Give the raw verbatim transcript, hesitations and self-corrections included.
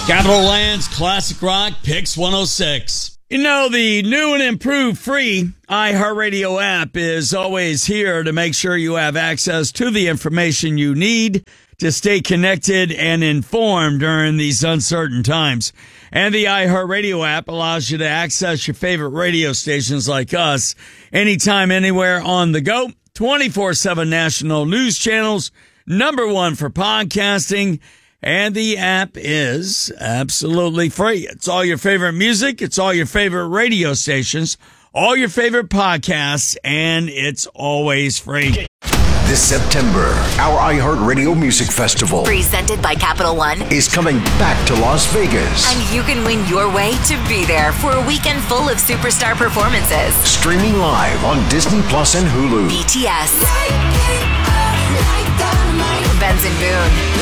Capital Land's Classic Rock Picks one oh six. You know, the new and improved free iHeartRadio app is always here to make sure you have access to the information you need to stay connected and informed during these uncertain times. And the iHeartRadio app allows you to access your favorite radio stations like us anytime, anywhere on the go. twenty-four seven national news channels, number one for podcasting. And the app is absolutely free. It's all your favorite music. It's all your favorite radio stations, all your favorite podcasts, and it's always free. This September, our iHeartRadio Music Festival, presented by Capital One, is coming back to Las Vegas. And you can win your way to be there for a weekend full of superstar performances. Streaming live on Disney Plus and Hulu. B T S, Benson Boone,